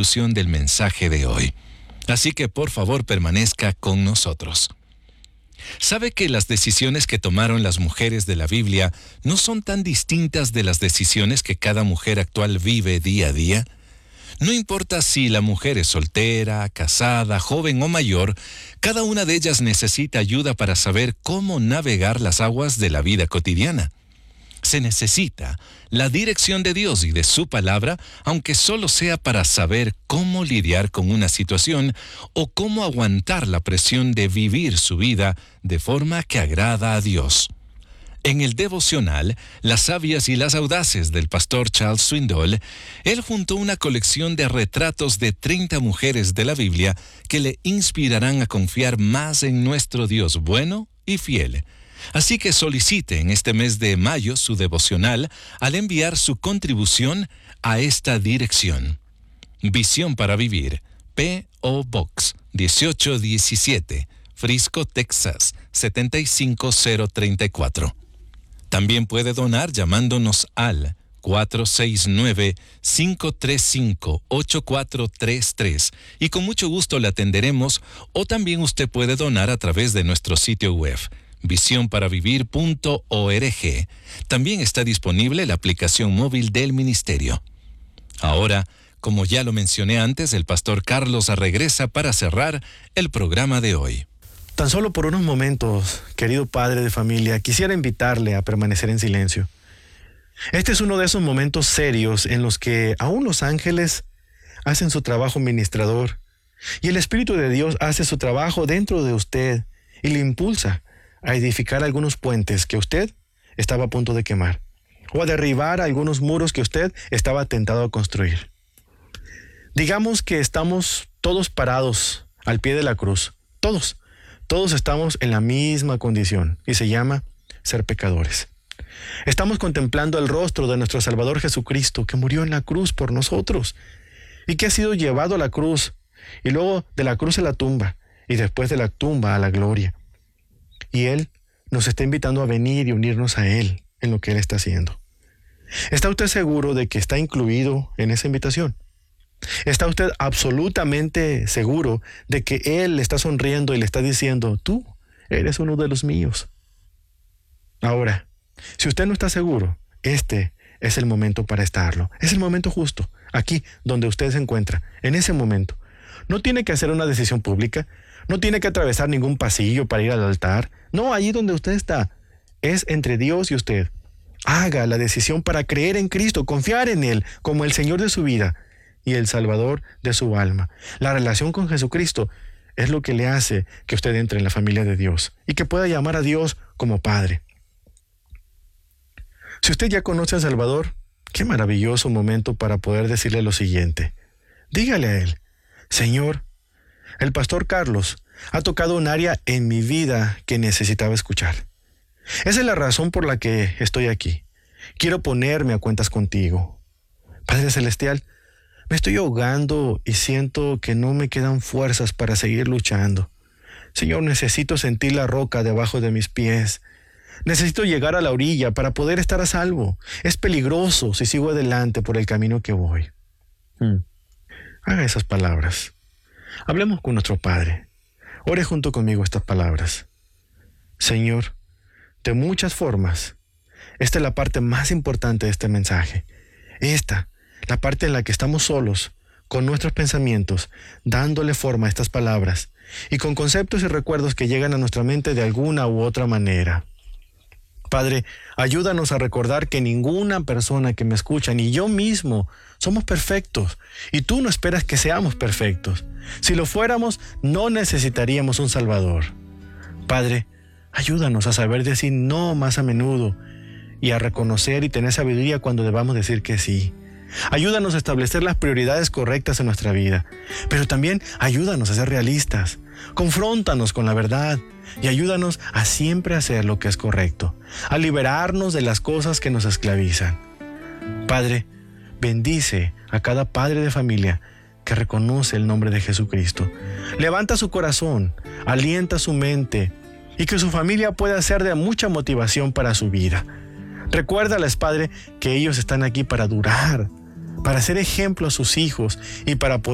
conclusión del mensaje de hoy. Así que por favor permanezca con nosotros. ¿Sabe que las decisiones que tomaron las mujeres de la Biblia no son tan distintas de las decisiones que cada mujer actual vive día a día? No importa si la mujer es soltera, casada, joven o mayor, cada una de ellas necesita ayuda para saber cómo navegar las aguas de la vida cotidiana. Se necesita la dirección de Dios y de su palabra, aunque solo sea para saber cómo lidiar con una situación o cómo aguantar la presión de vivir su vida de forma que agrada a Dios. En el devocional Las sabias y las audaces del pastor Charles Swindoll, él juntó una colección de retratos de 30 mujeres de la Biblia que le inspirarán a confiar más en nuestro Dios bueno y fiel. Así que solicite en este mes de mayo su devocional al enviar su contribución a esta dirección. Visión para Vivir, P.O. Box 1817, Frisco, Texas 75034. También puede donar llamándonos al 469-535-8433 y con mucho gusto le atenderemos, o también usted puede donar a través de nuestro sitio web visionparavivir.org. También está disponible la aplicación móvil del ministerio. Ahora, como ya lo mencioné antes, el pastor Carlos regresa para cerrar el programa de hoy. Tan solo por unos momentos, querido padre de familia, quisiera invitarle a permanecer en silencio. Este es uno de esos momentos serios en los que aún los ángeles hacen su trabajo ministrador y el Espíritu de Dios hace su trabajo dentro de usted y le impulsa a edificar algunos puentes que usted estaba a punto de quemar, o a derribar algunos muros que usted estaba tentado a construir. Digamos que estamos todos parados al pie de la cruz. Todos estamos en la misma condición, y se llama ser pecadores. Estamos contemplando el rostro de nuestro Salvador Jesucristo, que murió en la cruz por nosotros, y que ha sido llevado a la cruz, y luego de la cruz a la tumba, y después de la tumba a la gloria. Y Él nos está invitando a venir y unirnos a Él en lo que Él está haciendo. ¿Está usted seguro de que está incluido en esa invitación? ¿Está usted absolutamente seguro de que Él le está sonriendo y le está diciendo, tú eres uno de los míos? Ahora, si usted no está seguro, este es el momento para estarlo. Es el momento justo, aquí donde usted se encuentra, en ese momento. No tiene que hacer una decisión pública. No tiene que atravesar ningún pasillo para ir al altar. No, allí donde usted está. Es entre Dios y usted. Haga la decisión para creer en Cristo, confiar en Él como el Señor de su vida y el Salvador de su alma. La relación con Jesucristo es lo que le hace que usted entre en la familia de Dios y que pueda llamar a Dios como Padre. Si usted ya conoce al Salvador, qué maravilloso momento para poder decirle lo siguiente. Dígale a Él, Señor, el pastor Carlos ha tocado un área en mi vida que necesitaba escuchar. Esa es la razón por la que estoy aquí. Quiero ponerme a cuentas contigo. Padre Celestial, me estoy ahogando y siento que no me quedan fuerzas para seguir luchando. Señor, necesito sentir la roca debajo de mis pies. Necesito llegar a la orilla para poder estar a salvo. Es peligroso si sigo adelante por el camino que voy. Haga esas palabras. Hablemos con nuestro Padre. Ore junto conmigo estas palabras. Señor, de muchas formas, esta es la parte más importante de este mensaje. La parte en la que estamos solos, con nuestros pensamientos, dándole forma a estas palabras, y con conceptos y recuerdos que llegan a nuestra mente de alguna u otra manera. Padre, ayúdanos a recordar que ninguna persona que me escucha, ni yo mismo, somos perfectos, y tú no esperas que seamos perfectos. Si lo fuéramos, no necesitaríamos un Salvador. Padre, ayúdanos a saber decir no más a menudo, y a reconocer y tener sabiduría cuando debamos decir que sí. Ayúdanos a establecer las prioridades correctas en nuestra vida, pero también ayúdanos a ser realistas. Confróntanos con la verdad y ayúdanos a siempre hacer lo que es correcto, a liberarnos de las cosas que nos esclavizan. Padre, bendice a cada padre de familia que reconoce el nombre de Jesucristo. Levanta su corazón, alienta su mente y que su familia pueda ser de mucha motivación para su vida. Recuérdales, Padre, que ellos están aquí para durar, para ser ejemplo a sus hijos y para poder